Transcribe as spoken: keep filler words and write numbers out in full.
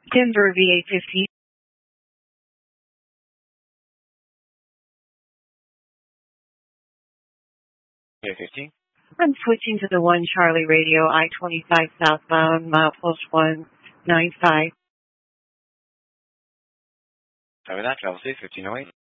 Denver V A fifteen. V A fifteen. I'm switching to the one Charlie Radio, I twenty-five southbound, milepost one nine five. Sorry for that, travel safe, fifteen oh eight.